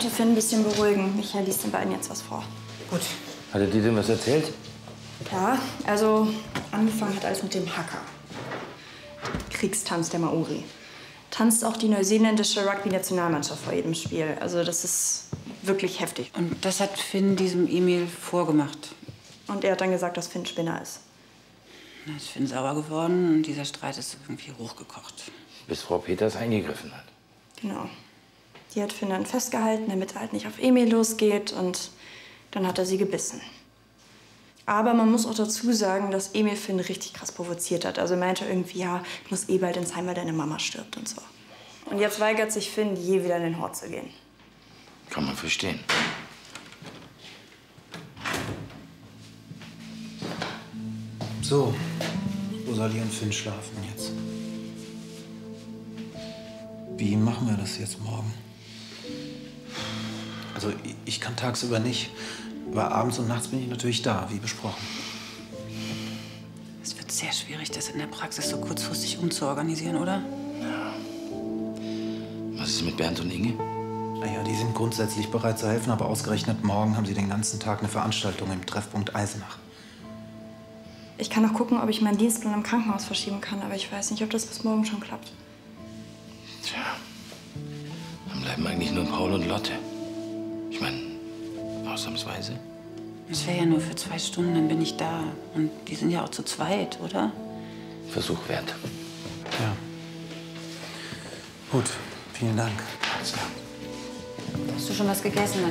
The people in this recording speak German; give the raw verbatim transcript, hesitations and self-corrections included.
die Finn ein bisschen beruhigen. Michael liest den beiden jetzt was vor. Gut. Hat er dir denn was erzählt? Ja, also angefangen hat alles mit dem Haka. Kriegstanz der Maori. Tanzt auch die neuseeländische Rugby-Nationalmannschaft vor jedem Spiel. Also das ist wirklich heftig. Und das hat Finn diesem Emil vorgemacht? Und er hat dann gesagt, dass Finn Spinner ist. Da ist Finn sauer geworden und dieser Streit ist irgendwie hochgekocht. Bis Frau Peters eingegriffen hat. Genau. Die hat Finn dann festgehalten, damit er halt nicht auf Emil losgeht. Und dann hat er sie gebissen. Aber man muss auch dazu sagen, dass Emil Finn richtig krass provoziert hat. Also er meinte irgendwie, ja, ich muss eh bald ins Heim, weil deine Mama stirbt und so. Und jetzt weigert sich Finn, je wieder in den Hort zu gehen. Kann man verstehen. So, Rosalie und Finn schlafen jetzt. Wie machen wir das jetzt morgen? Also ich kann tagsüber nicht, aber abends und nachts bin ich natürlich da, wie besprochen. Es wird sehr schwierig, das in der Praxis so kurzfristig umzuorganisieren, oder? Ja. Was ist mit Bernd und Inge? Naja, die sind grundsätzlich bereit zu helfen, aber ausgerechnet morgen haben sie den ganzen Tag eine Veranstaltung im Treffpunkt Eisenach. Ich kann noch gucken, ob ich meinen Dienstplan im Krankenhaus verschieben kann, aber ich weiß nicht, ob das bis morgen schon klappt. Tja, dann bleiben eigentlich nur Paul und Lotte. Ich meine, ausnahmsweise. Das wäre ja nur für zwei Stunden, dann bin ich da. Und die sind ja auch zu zweit, oder? Versuch wert. Ja. Gut, vielen Dank. Alles klar. Hast du schon was gegessen?